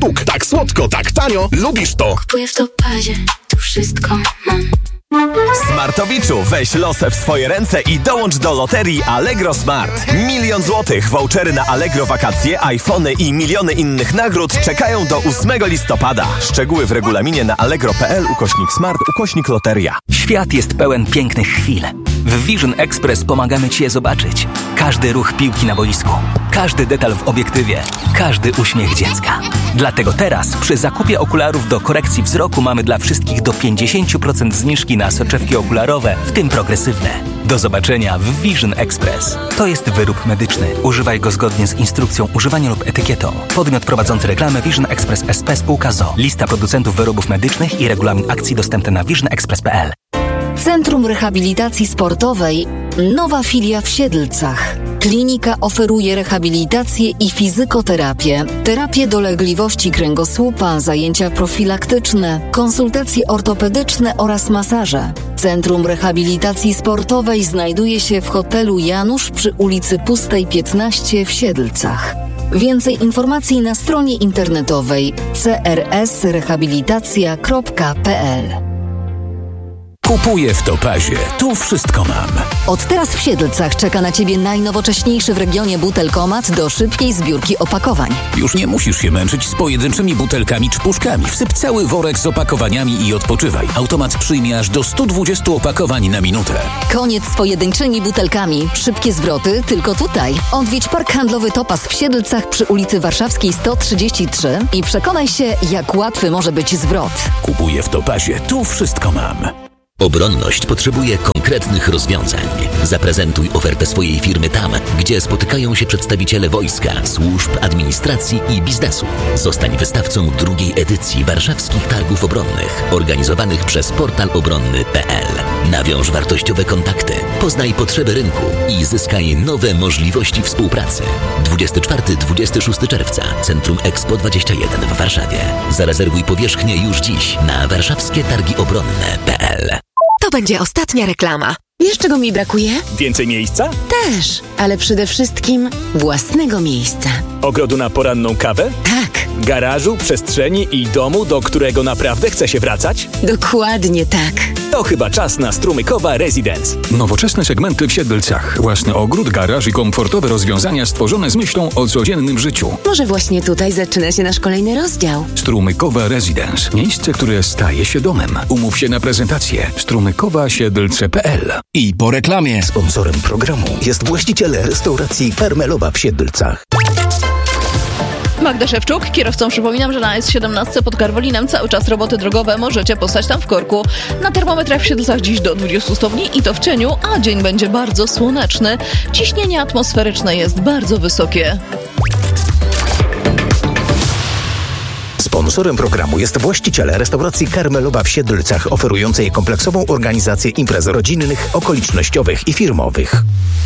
sztuk. Tak słodko, tak tanio, lubisz to. Kupuję w Topazie, tu wszystko mam. Smartowiczu, weź losę w swoje ręce i dołącz do loterii Allegro Smart. 1 000 000 złotych, vouchery na Allegro wakacje, iPhony i miliony innych nagród czekają do 8 listopada. Szczegóły w regulaminie na allegro.pl/smart/loteria. Świat jest pełen pięknych chwil. W Vision Express pomagamy Ci je zobaczyć. Każdy ruch piłki na boisku, każdy detal w obiektywie, każdy uśmiech dziecka. Dlatego teraz przy zakupie okularów do korekcji wzroku mamy dla wszystkich do 50% zniżki na soczewki okularowe, w tym progresywne. Do zobaczenia w Vision Express. To jest wyrób medyczny. Używaj go zgodnie z instrukcją używania lub etykietą. Podmiot prowadzący reklamę Vision Express SP Spółka ZOO. Lista producentów wyrobów medycznych i regulamin akcji dostępny na visionexpress.pl. Centrum Rehabilitacji Sportowej. Nowa filia w Siedlcach. Klinika oferuje rehabilitację i fizykoterapię, terapię dolegliwości kręgosłupa, zajęcia profilaktyczne, konsultacje ortopedyczne oraz masaże. Centrum Rehabilitacji Sportowej znajduje się w hotelu Janusz przy ulicy Pustej 15 w Siedlcach. Więcej informacji na stronie internetowej crsrehabilitacja.pl. Kupuję w Topazie. Tu wszystko mam. Od teraz w Siedlcach czeka na Ciebie najnowocześniejszy w regionie butelkomat do szybkiej zbiórki opakowań. Już nie musisz się męczyć z pojedynczymi butelkami czy puszkami. Wsyp cały worek z opakowaniami i odpoczywaj. Automat przyjmie aż do 120 opakowań na minutę. Koniec z pojedynczymi butelkami. Szybkie zwroty tylko tutaj. Odwiedź Park Handlowy Topaz w Siedlcach przy ulicy Warszawskiej 133 i przekonaj się, jak łatwy może być zwrot. Kupuję w Topazie. Tu wszystko mam. Obronność potrzebuje konkretnych rozwiązań. Zaprezentuj ofertę swojej firmy tam, gdzie spotykają się przedstawiciele wojska, służb, administracji i biznesu. Zostań wystawcą drugiej edycji Warszawskich Targów Obronnych, organizowanych przez portal obronny.pl. Nawiąż wartościowe kontakty, poznaj potrzeby rynku i zyskaj nowe możliwości współpracy. 24-26 czerwca, Centrum Expo 21 w Warszawie. Zarezerwuj powierzchnię już dziś na warszawskie-targi-obronne.pl. To będzie ostatnia reklama. Wiesz, czego mi brakuje? Więcej miejsca? Też, ale przede wszystkim własnego miejsca. Ogrodu na poranną kawę? Tak. Garażu, przestrzeni i domu, do którego naprawdę chce się wracać? Dokładnie tak. To chyba czas na Strumykowa Residence. Nowoczesne segmenty w Siedlcach. Własny ogród, garaż i komfortowe rozwiązania stworzone z myślą o codziennym życiu. Może właśnie tutaj zaczyna się nasz kolejny rozdział. Strumykowa Residence. Miejsce, które staje się domem. Umów się na prezentację. strumykowasiedlce.pl. I po reklamie. Sponsorem programu jest właściciel restauracji Karmelowa w Siedlcach. Magda Szewczuk, kierowcą przypominam, że na S17 pod Karwolinem cały czas roboty drogowe, możecie postać tam w korku. Na termometrach w Siedlcach dziś do 20 stopni i to w cieniu, a dzień będzie bardzo słoneczny. Ciśnienie atmosferyczne jest bardzo wysokie. Sponsorem programu jest właściciel restauracji Karmelowa w Siedlcach, oferującej kompleksową organizację imprez rodzinnych, okolicznościowych i firmowych.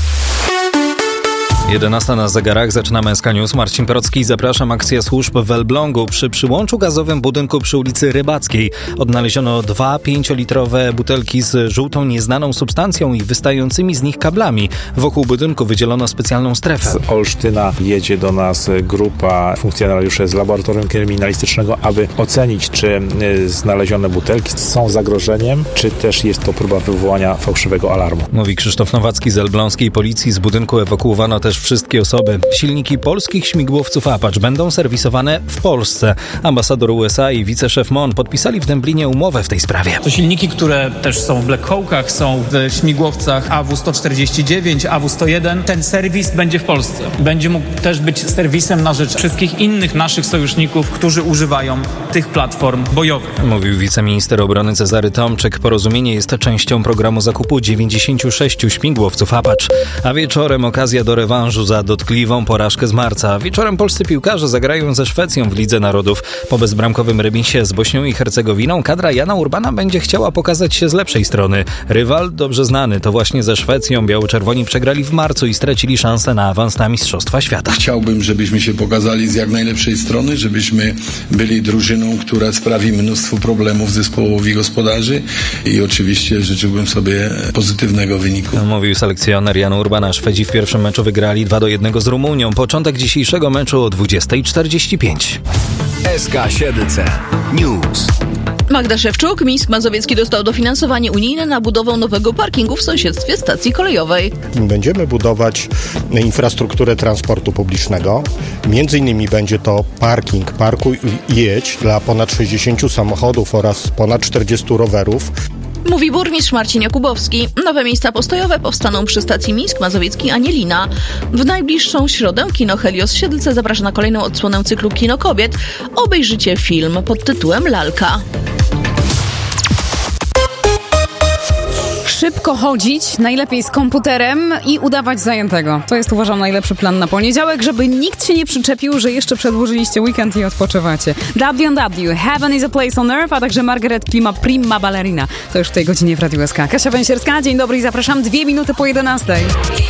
11 na zegarach, zaczynamy SK News. Marcin Procki, zapraszam. Akcja służb w Elblągu. Przy przyłączu gazowym budynku przy ulicy Rybackiej odnaleziono 2 5-litrowe butelki z żółtą nieznaną substancją i wystającymi z nich kablami. Wokół budynku wydzielono specjalną strefę. Z Olsztyna jedzie do nas grupa funkcjonariuszy z laboratorium kryminalistycznego, aby ocenić, czy znalezione butelki są zagrożeniem, czy też jest to próba wywołania fałszywego alarmu. Mówi Krzysztof Nowacki z elbląskiej policji. Z budynku ewakuowano też wszystkie osoby. Silniki polskich śmigłowców Apache będą serwisowane w Polsce. Ambasador USA i wiceszef MON podpisali w Dęblinie umowę w tej sprawie. To silniki, które też są w Black Hawk'ach, są w śmigłowcach AW149, AW101. Ten serwis będzie w Polsce. Będzie mógł też być serwisem na rzecz wszystkich innych naszych sojuszników, którzy używają tych platform bojowych. Mówił wiceminister obrony Cezary Tomczyk. Porozumienie jest częścią programu zakupu 96 śmigłowców Apache. A wieczorem okazja do rewanżu za dotkliwą porażkę z marca. Wieczorem polscy piłkarze zagrają ze Szwecją w Lidze Narodów. Po bezbramkowym remisie z Bośnią i Hercegowiną kadra Jana Urbana będzie chciała pokazać się z lepszej strony. Rywal dobrze znany to właśnie ze Szwecją. Biało-czerwoni przegrali w marcu i stracili szansę na awans na Mistrzostwa Świata. Chciałbym, żebyśmy się pokazali z jak najlepszej strony, żebyśmy byli drużyną, która sprawi mnóstwo problemów zespołowi gospodarzy i oczywiście życzyłbym sobie pozytywnego wyniku. Mówił selekcjoner Jan Urbana. Szwedzi w pierwszym meczu wygrali wygrali 2-1 z Rumunią. Początek dzisiejszego meczu o 20:45. SK Siedlce News. Magda Szewczuk. Mińsk Mazowiecki dostał dofinansowanie unijne na budowę nowego parkingu w sąsiedztwie stacji kolejowej. Będziemy budować infrastrukturę transportu publicznego. Między innymi będzie to parking Parkuj i jedź dla ponad 60 samochodów oraz ponad 40 rowerów. Mówi burmistrz Marcin Jakubowski. Nowe miejsca postojowe powstaną przy stacji Mińsk Mazowiecki Anielina. W najbliższą środę Kino Helios Siedlce zaprasza na kolejną odsłonę cyklu Kino Kobiet. Obejrzycie film pod tytułem Lalka. Szybko chodzić, najlepiej z komputerem i udawać zajętego. To jest, uważam, najlepszy plan na poniedziałek, żeby nikt się nie przyczepił, że jeszcze przedłużyliście weekend i odpoczywacie. W&W, Heaven is a Place on Earth, a także Margaret Klima, Prima Ballerina. To już w tej godzinie w Radiu SK. Kasia Węsierska, dzień dobry i zapraszam 2 minuty po 11.